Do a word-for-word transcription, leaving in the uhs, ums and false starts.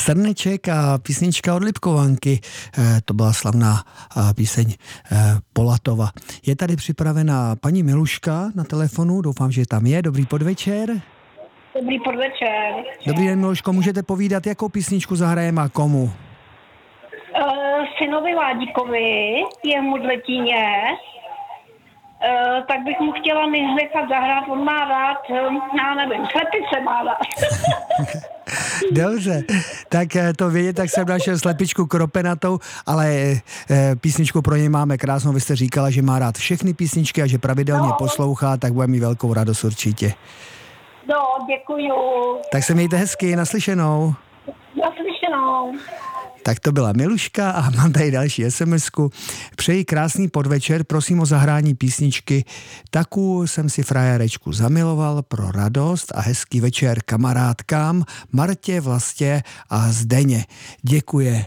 Srneček a písnička od Lipkovanky. To byla slavná píseň Polatova. Je tady připravená paní Miluška na telefonu, doufám, že tam je. Dobrý podvečer. Dobrý podvečer. Dobrý den, Miluško, můžete povídat, jakou písničku zahrajeme a komu? Uh, synovi Ládíkovi, je mu dletíně, uh, tak bych mu chtěla nechat zahrát, on má rád, já nevím, slepice má rád. Dobře, tak to vědět, tak jsem našel slepičku kropenatou, ale e, písničku pro něj máme krásnou. Vy jste říkala, že má rád všechny písničky a že pravidelně no. poslouchá, tak bude mít velkou radost určitě. No, děkuju. Tak se mějte hezky, naslyšenou. Naslyšenou. Tak to byla Miluška a mám tady další SMSku. Přeji krásný podvečer, prosím o zahrání písničky. Taku jsem si frajerečku zamiloval pro radost a hezký večer kamarádkám Martě, Vlastě a Zdeně. Děkuje